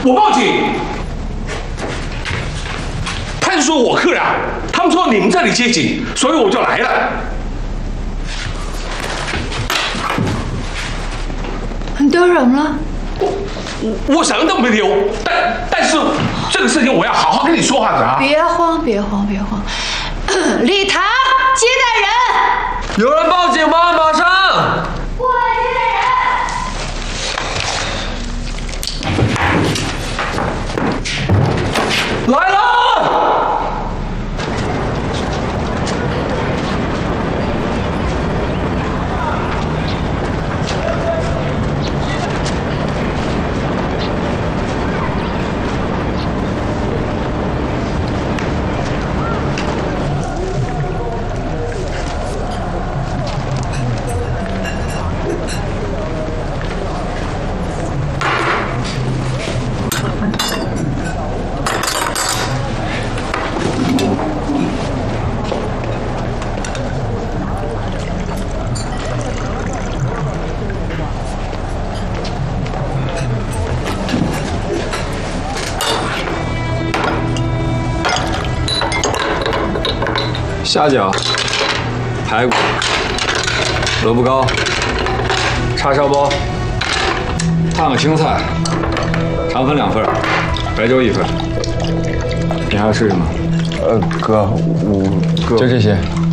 我报警。他就说我客人啊，他们说你们这里接警，所以我就来了。 你丢人了？ 我什么都没丢，但是这个事情我要好好跟你说话的啊！ 别慌，别慌，别慌。礼堂接待人， 有人报警吗？马上！ 过来接待人。 来了！ 虾饺、排骨、萝卜糕、叉烧包、烫个青菜，肠粉2份，白粥1份。你还要吃什么？ 哥，我就这些。